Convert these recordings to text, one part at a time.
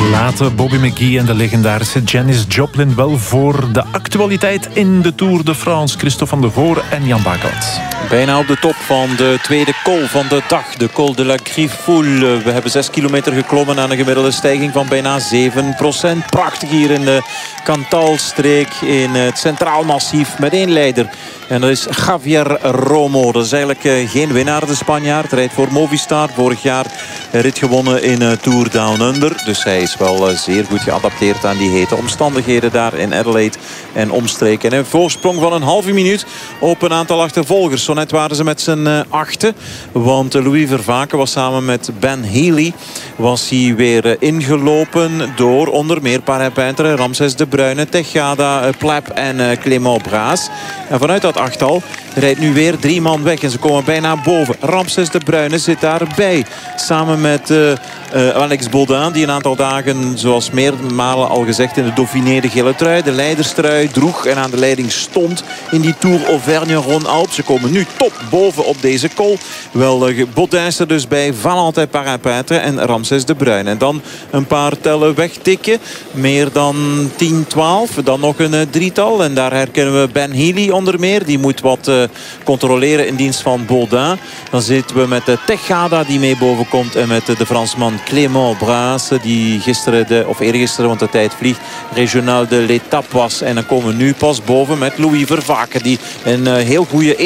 Laten Bobby McGee en de legendarische Janis Joplin wel voor de actualiteit in de Tour de France. Christophe van der Voorde en Jan Bakelands. Bijna op de top van de tweede col van de dag. De Col de la Griffoule. We hebben 6 kilometer geklommen aan een gemiddelde stijging van bijna 7%. Prachtig hier in de Cantalstreek in het Centraal Massief met één leider. En dat is Javier Romo. Dat is eigenlijk geen winnaar, de Spanjaard. Rijdt voor Movistar. Vorig jaar rit gewonnen in Tour Down Under. Dus hij is wel zeer goed geadapteerd aan die hete omstandigheden daar in Adelaide en omstreken. En een voorsprong van een halve minuut op een aantal achtervolgers. Zo net waren ze met z'n achten. Want Louis Vervaken was samen met Ben Healy was hij weer ingelopen door onder meer Parapintre, Ramses de Bruyne, Tejada, Plep en Clément Braas. En vanuit dat achtal rijdt nu weer 3 man weg. En ze komen bijna boven. Ramses de Bruyne zit daarbij. Samen met Alex Baudin. Die een aantal dagen, zoals meermalen al gezegd, in de Dauphiné de gele trui, de leiderstrui droeg. En aan de leiding stond in die Tour Auvergne-Rhône-Alpes. Ze komen nu top boven op deze col. Wel, Baudin is er dus bij. Valentin Parapintre en Ramses de Bruyne. En dan een paar tellen wegtikken. Meer dan 10, 12. Dan nog een drietal. En daar herkennen we Ben Healy onder meer. Die moet wat controleren in dienst van Baudin. Dan zitten we met Tejada die mee boven komt. En met de Fransman Clément Braas. Die gisteren, of eergisteren, want de tijd vliegt, regionaal de l'étape was. En dan komen we nu pas boven met Louis Vervaken. Die een heel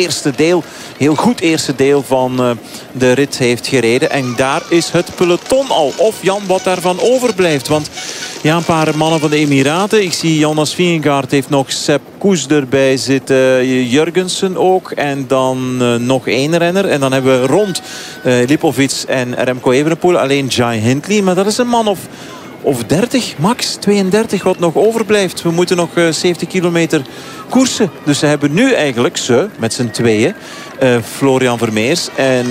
goed eerste deel van de rit heeft gereden. En daar is het peloton al. Of Jan, wat daarvan overblijft. Want ja, een paar mannen van de Emiraten. Ik zie Jonas Vingegaard heeft nog Sepp Kuss erbij zitten. Jurgensen ook. En dan nog één renner. En dan hebben we rond Lipovic en Remco Evenepoel alleen Jai Hindley. Maar dat is een man of 30, max 32 wat nog overblijft. We moeten nog 70 kilometer koersen. Dus ze hebben nu eigenlijk met z'n tweeën, Florian Vermeers en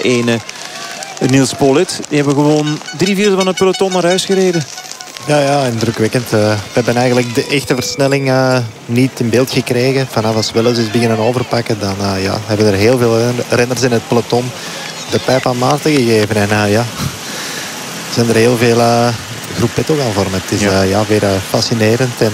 Niels Politt, die hebben gewoon 3/4 van het peloton naar huis gereden. Ja, indrukwekkend. We hebben eigenlijk de echte versnelling niet in beeld gekregen. Vanaf als Welles is beginnen overpakken, dan hebben er heel veel renners in het peloton de pijp aan Maarten gegeven. En zijn er heel veel groepetto gaan vormen. Het is weer fascinerend en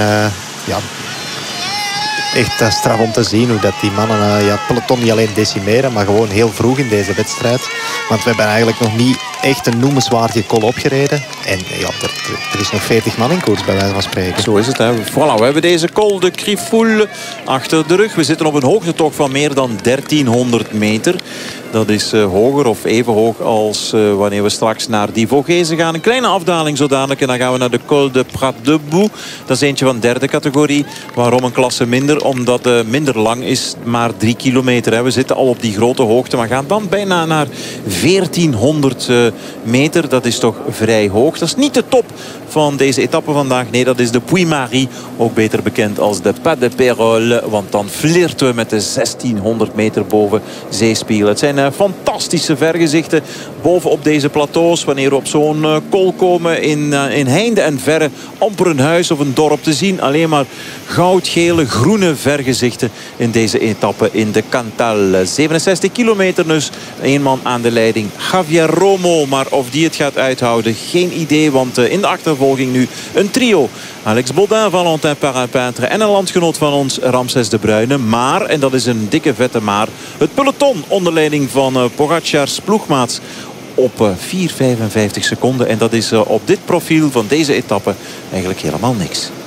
echt straf om te zien hoe dat die mannen het peloton niet alleen decimeren, maar gewoon heel vroeg in deze wedstrijd. Want we hebben eigenlijk nog niet echt een noemenswaardige col opgereden. En er is nog 40 man in koers bij wijze van spreken. Zo is het. Hè. Voilà, we hebben deze Col de Griffoule achter de rug. We zitten op een hoogtetocht van meer dan 1300 meter. Dat is hoger of even hoog als wanneer we straks naar die Vogezen gaan. Een kleine afdaling zo dadelijk. En dan gaan we naar de Col de Prat de Bou. Dat is eentje van derde categorie. Waarom een klasse minder? Omdat het minder lang is. Maar 3 kilometer. Hè. We zitten al op die grote hoogte. Maar gaan dan bijna naar 1400 meter. Dat is toch vrij hoog. Dat is niet de top van deze etappe vandaag. Nee, dat is de Puy-Marie. Ook beter bekend als de Pas de Pérol. Want dan flirten we met de 1600 meter boven zeespiegel. Het zijn fantastische vergezichten boven op deze plateaus. Wanneer we op zo'n col komen in heinde en verre amper een huis of een dorp te zien. Alleen maar goudgele, groene vergezichten in deze etappe in de Cantal. 67 kilometer dus. 1 man aan de leiding. Javier Romo. Maar of die het gaat uithouden, geen idee. Want in de achtervolging nu een trio. Alex Baudin, Valentin Parapintre en een landgenoot van ons, Ramses de Bruyne. Maar, en dat is een dikke vette maar, het peloton onder leiding van Pogacars ploegmaats op 4,55 seconden. En dat is op dit profiel van deze etappe eigenlijk helemaal niks.